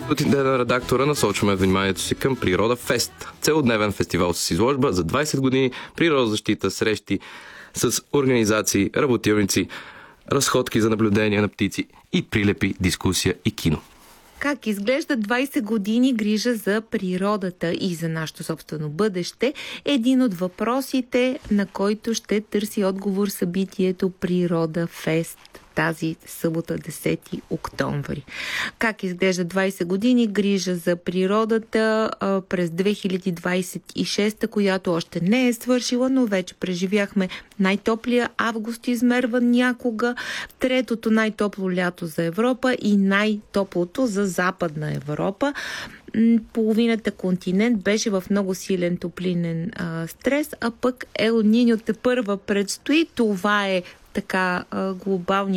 От идея на редактора насочваме вниманието си към Природа Фест. Целодневен фестивал с изложба за 20 години, природозащита, срещи с организации, работилници, разходки за наблюдение на птици и прилепи, дискусия и кино. Как изглежда 20 години грижа за природата и за нашето собствено бъдеще? Един от въпросите, на който ще търси отговор събитието Природа Фест тази събота, 10 октомври. Как изглежда 20 години грижа за природата през 2026, която още не е свършила, но вече преживяхме най-топлия август, измерван някога, третото най-топло лято за Европа и най-топлото за Западна Европа. Половината континент беше в много силен топлинен стрес, а пък Ел Ниньо тепърва предстои. Това е така глобални